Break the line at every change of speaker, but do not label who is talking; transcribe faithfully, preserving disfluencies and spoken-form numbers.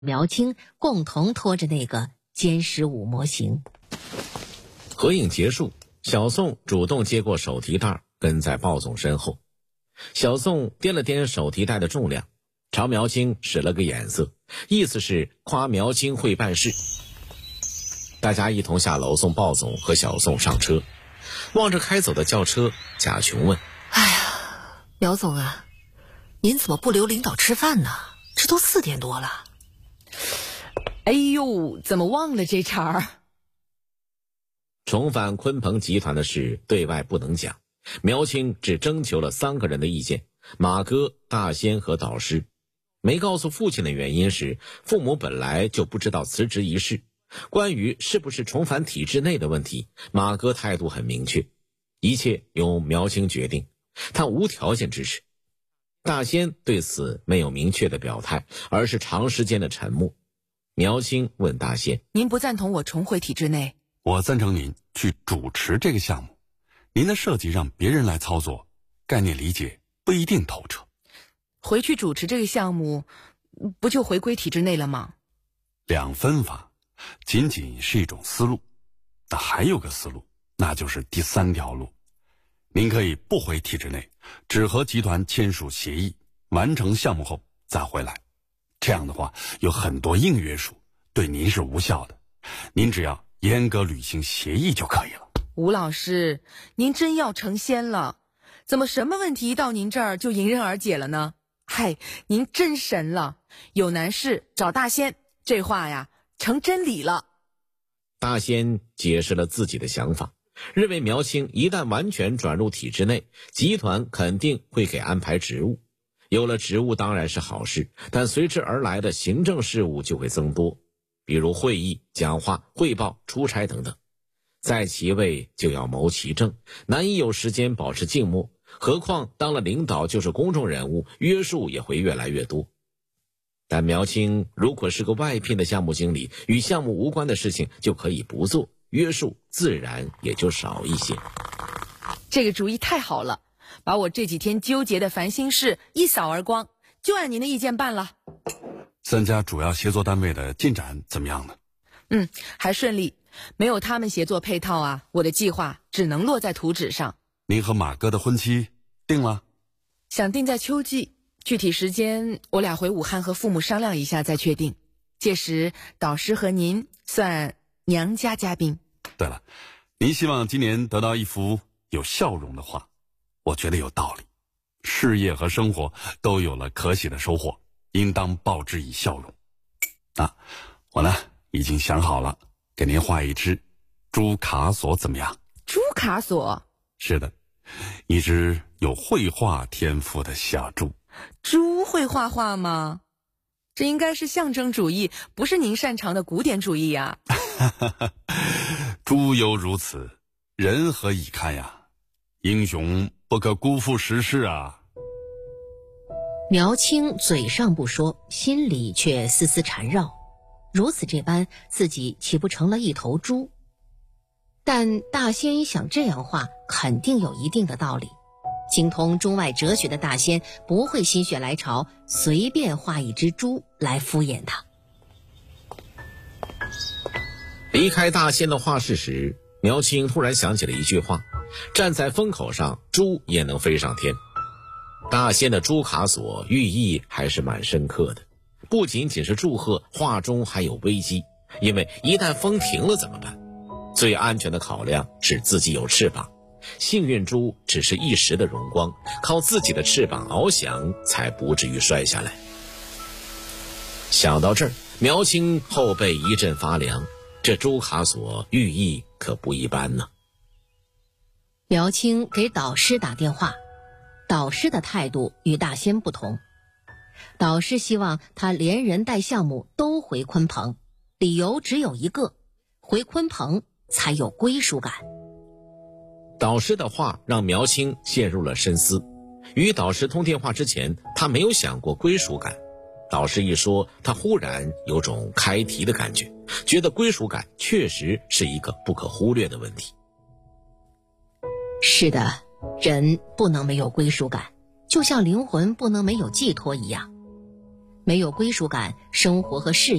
苗青共同拖着那个歼十五模型。
合影结束，小宋主动接过手提袋，跟在鲍总身后。小宋掂了掂手提袋的重量，朝苗青使了个眼色，意思是夸苗青会办事。大家一同下楼送鲍总和小宋上车。望着开走的轿车，贾琼问：
哎呀，苗总啊，您怎么不留领导吃饭呢？这都四点多了。
哎呦，怎么忘了这茬儿？
重返鲲鹏集团的事对外不能讲，苗青只征求了三个人的意见：马哥、大仙和导师。没告诉父亲的原因是，父母本来就不知道辞职一事。关于是不是重返体制内的问题，马哥态度很明确，一切由苗青决定，他无条件支持。大仙对此没有明确的表态，而是长时间的沉默。苗青问大仙：
您不赞同我重回体制内？
我赞成您去主持这个项目，您的设计让别人来操作，概念理解不一定透彻。
回去主持这个项目，不就回归体制内了吗？
两分法仅仅是一种思路，那还有个思路，那就是第三条路。您可以不回体制内，只和集团签署协议，完成项目后再回来。这样的话，有很多硬约束对您是无效的，您只要严格履行协议就可以了。
吴老师，您真要成仙了，怎么什么问题一到您这儿就迎刃而解了呢？嗨，您真神了，有难事找大仙，这话呀成真理了。
大仙解释了自己的想法，认为苗青一旦完全转入体制内，集团肯定会给安排职务。有了职务当然是好事，但随之而来的行政事务就会增多，比如会议、讲话、汇报、出差等等。在其位就要谋其政，难以有时间保持静默，何况当了领导就是公众人物，约束也会越来越多。但苗青如果是个外聘的项目经理，与项目无关的事情就可以不做，约束自然也就少一些。
这个主意太好了，把我这几天纠结的烦心事一扫而光，就按您的意见办了。
三家主要协作单位的进展怎么样呢？
嗯，还顺利。没有他们协作配套啊，我的计划只能落在图纸上。
您和马哥的婚期定了？
想定在秋季，具体时间我俩回武汉和父母商量一下再确定。届时导师和您算娘家嘉宾。
对了，您希望今年得到一幅有笑容的画，我觉得有道理。事业和生活都有了可喜的收获，应当报之以笑容。啊，我呢已经想好了，给您画一只朱卡索怎么样？
朱卡索？
是的，一只有绘画天赋的小猪。
猪会画画吗？这应该是象征主义，不是您擅长的古典主义呀。
猪犹如此，人何以堪呀？英雄不可辜负时势啊。
苗青嘴上不说，心里却丝丝缠绕，如此这般，自己岂不成了一头猪？但大仙一想，这样画肯定有一定的道理。精通中外哲学的大仙不会心血来潮，随便画一只猪来敷衍他。
离开大仙的画室时，苗青突然想起了一句话：站在风口上，猪也能飞上天。大仙的朱卡索寓意还是蛮深刻的，不仅仅是祝贺，画中还有危机，因为一旦风停了怎么办？最安全的考量是自己有翅膀，幸运猪只是一时的荣光，靠自己的翅膀翱翔才不至于摔下来。想到这儿，苗青后背一阵发凉，这朱卡索寓意可不一般呢。
苗青给导师打电话，导师的态度与大仙不同。导师希望他连人带项目都回鲲鹏，理由只有一个：回鲲鹏才有归属感。
导师的话让苗青陷入了深思。与导师通电话之前，他没有想过归属感。导师一说，他忽然有种开题的感觉，觉得归属感确实是一个不可忽略的问题。
是的，人不能没有归属感，就像灵魂不能没有寄托一样。 没有归属感，生活和事业